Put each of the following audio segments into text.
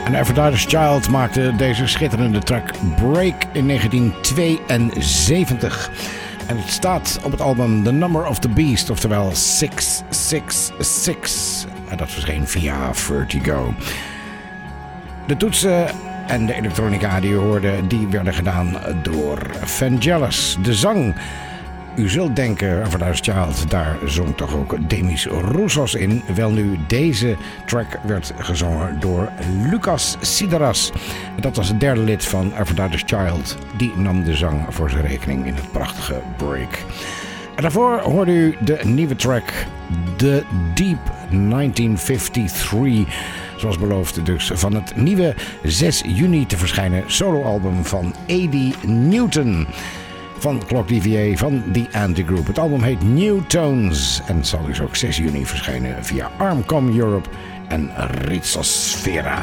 En Aphrodite's Child maakte deze schitterende track Break in 1972. En het staat op het album The Number of the Beast, oftewel 666. En dat verscheen via Vertigo. De toetsen en de elektronica die je hoorde, die werden gedaan door Vangelis. De zang, u zult denken, Aphrodite's Child, daar zong toch ook Demis Roussos in. Welnu, deze track werd gezongen door Lucas Sideras. Dat was het derde lid van Aphrodite's Child. Die nam de zang voor zijn rekening in het prachtige Break. En daarvoor hoorde u de nieuwe track The Deep 1953. Zoals beloofd dus van het nieuwe 6 juni te verschijnen soloalbum van Eddie Newton. Van Clock DVA van The Anti-Group. Het album heet New Tones en zal dus ook 6 juni verschijnen via Armcom Europe en Rizosfera.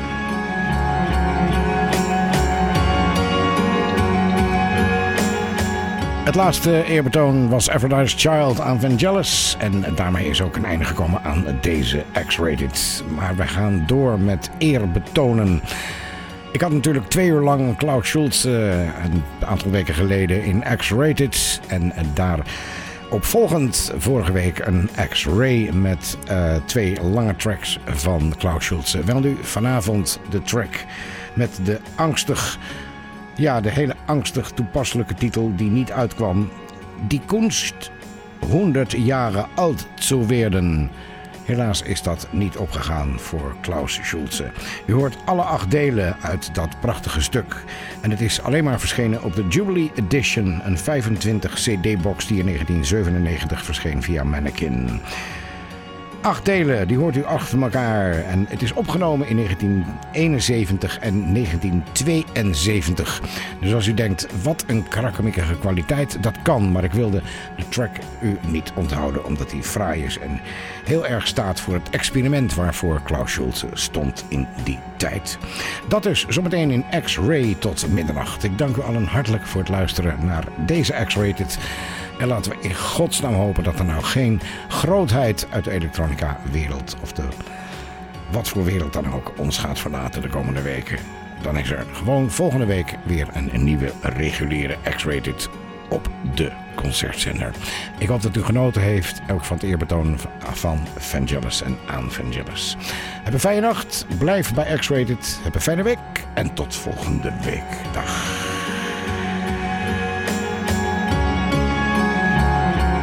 Het laatste eerbetoon was Aphrodite's Child aan Vangelis. En daarmee is ook een einde gekomen aan deze X-Rated. Maar wij gaan door met eerbetonen. Ik had natuurlijk 2 uur lang Klaus Schulze een aantal weken geleden in X-Rated. En daar opvolgend vorige week een X-Ray met 2 lange tracks van Klaus Schulze. Wel nu vanavond de track met de de hele angstig toepasselijke titel die niet uitkwam. Die Kunst 100 jaren alt zu werden. Helaas is dat niet opgegaan voor Klaus Schulze. U hoort alle 8 delen uit dat prachtige stuk. En het is alleen maar verschenen op de Jubilee Edition. Een 25 CD-box die in 1997 verscheen via Mannequin. 8 delen, die hoort u achter elkaar. En het is opgenomen in 1971 en 1972. Dus als u denkt, wat een krakkemikkige kwaliteit, dat kan. Maar ik wilde de track u niet onthouden, omdat die fraai is en heel erg staat voor het experiment waarvoor Klaus Schulze stond in die tijd. Dat is zometeen in X-Ray tot middernacht. Ik dank u allen hartelijk voor het luisteren naar deze X-Rated. En laten we in godsnaam hopen dat er nou geen grootheid uit de elektronica-wereld of de wat voor wereld dan ook ons gaat verlaten de komende weken. Dan is er gewoon volgende week weer een nieuwe reguliere X-Rated op de concertzender. Ik hoop dat u genoten heeft, ook van het eerbetoon van Vangelis en aan Vangelis. Heb een fijne nacht, blijf bij X-Rated, heb een fijne week en tot volgende week. Dag.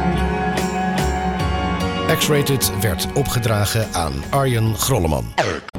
X-Rated werd opgedragen aan Arjen Grolleman.